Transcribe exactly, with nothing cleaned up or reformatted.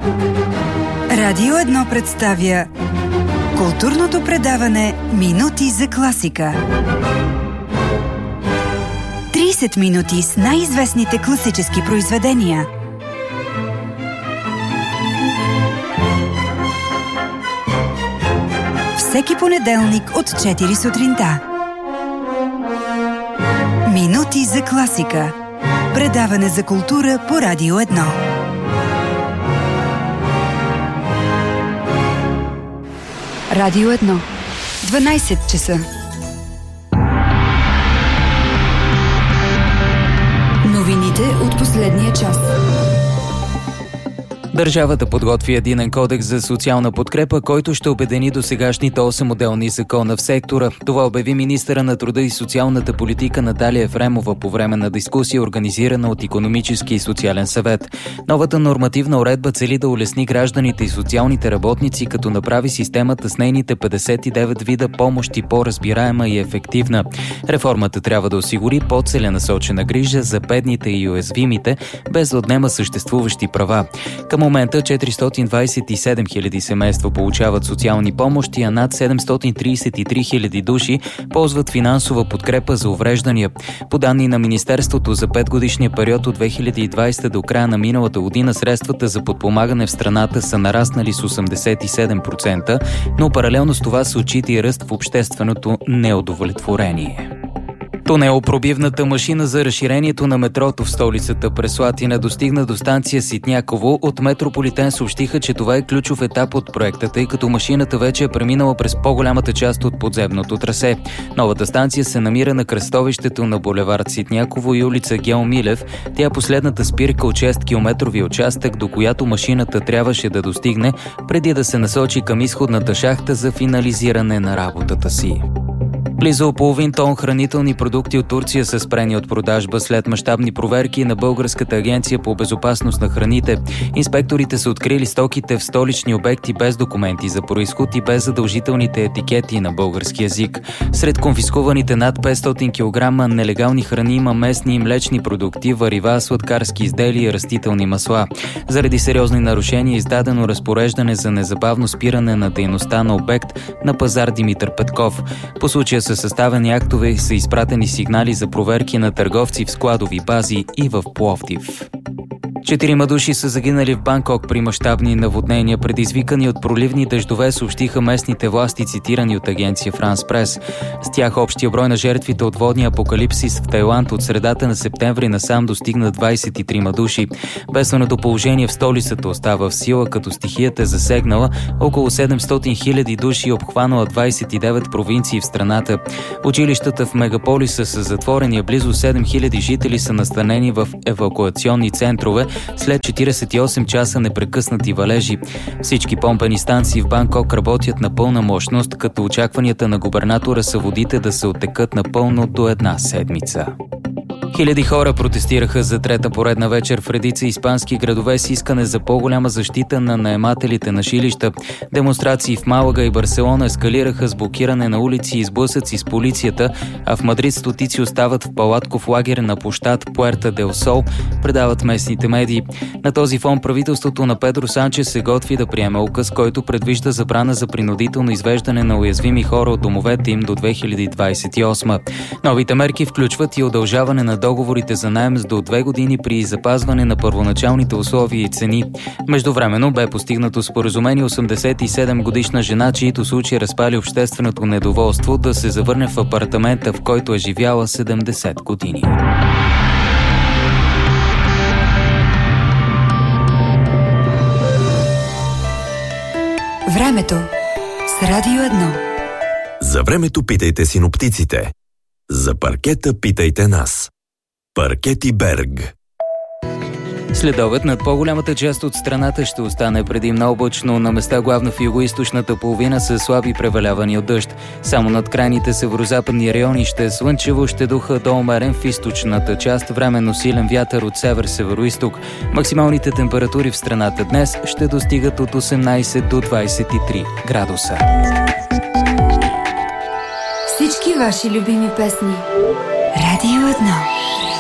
Радио едно представя културното предаване Минути за класика. трийсет минути с най-известните класически произведения. Всеки понеделник от четири сутринта. Минути за класика. Предаване за култура по Радио едно. Радио едно. дванайсет часа. Новините от последния час. Държавата подготви единен кодекс за социална подкрепа, който ще обедини досегашните осем отделни закона в сектора. Това обяви министъра на труда и социалната политика Наталия Ефремова по време на дискусия, организирана от Икономически и социален съвет. Новата нормативна уредба цели да улесни гражданите и социалните работници, като направи системата с нейните петдесет и девет вида помощи по-разбираема и ефективна. Реформата трябва да осигури по-целенасочена грижа за бедните и уязвимите, без да отнема съществуващи права. Към момента четиристотин двадесет и седем хиляди семейства получават социални помощи, а над седемстотин тридесет и три хиляди души ползват финансова подкрепа за увреждания. По данни на Министерството, за петгодишния период от две хиляди и двадесета до края на миналата година средствата за подпомагане в страната са нараснали с осемдесет и седем процента, но паралелно с това се отчита и ръст в общественото неудовлетворение. Тунелопробивната машина за разширението на метрото в столицата през Слатина достигна до станция Ситняково. От Метрополитен съобщиха, че това е ключов етап от проекта, тъй като машината вече е преминала през по-голямата част от подземното трасе. Новата станция се намира на кръстовището на булевард Ситняково и улица Гео Милев. Тя е последната спирка от шест километрови участък, до която машината трябваше да достигне, преди да се насочи към изходната шахта за финализиране на работата си. Близо половин тон хранителни продукти от Турция са спрени от продажба след мащабни проверки на Българската агенция по безопасност на храните. Инспекторите са открили стоките в столични обекти без документи за произход и без задължителните етикети на български език. Сред конфискуваните над петстотин килограма нелегални храни има местни и млечни продукти, варива, сладкарски изделия и растителни масла. Заради сериозни нарушения е издадено разпореждане за незабавно спиране на дейността на обект на пазар Димитър Петков. По случая са съставени актове и са изпратени сигнали за проверки на търговци в складови бази и в Пловдив. Четирима души са загинали в Банкок при мащабни наводнения, предизвикани от проливни дъждове, съобщиха местните власти, цитирани от агенция Франс Прес. С тях общия брой на жертвите от водния апокалипсис в Тайланд от средата на септември насам достигна двадесет и трима души. Бедственото положение в столицата остава в сила, като стихията е засегнала около седемстотин хиляди души и обхванала двадесет и девет провинции в страната. Училищата в мегаполиса са затворени, а близо седем хиляди жители са настанени в евакуационни центрове след четиридесет и осем часа непрекъснати валежи. Всички помпени станции в Банкок работят на пълна мощност, като очакванията на губернатора са водите да се оттекат напълно до една седмица. Хиляди хора протестираха за трета поредна вечер в редица испански градове с искане за по-голяма защита на наемателите на жилища. Демонстрации в Малага и Барселона ескалираха с блокиране на улици и сблъсъци с полицията, а в Мадрид стотици остават в палатков лагер на площад Пуерта дел Сол, предават местните медии. На този фон правителството на Педро Санчес се готви да приеме указ, който предвижда забрана за принудително извеждане на уязвими хора от домовете им до две хиляди двадесет и осма. Новите мерки включват и удължаване на договорите за наем с до две години при запазване на първоначалните условия и цени. Междувременно бе постигнато споразумение осемдесет и седем годишна жена, чието случай разпали общественото недоволство, да се завърне в апартамента, в който е живяла седемдесет години. Времето с Радио едно. За времето питайте синоптиците. За паркета питайте нас. Паркети Берг. Следобед над по-голямата част от страната ще остане предимно облачно, на места главно в югоизточната половина са слаби превалявани от дъжд. Само над крайните северозападни райони ще е слънчево, ще духа до умерен в източната част, временно силен вятър от север-североизток. Максималните температури в страната днес ще достигат от осемнадесет до двадесет и три градуса. Всички ваши любими песни. Радио едно.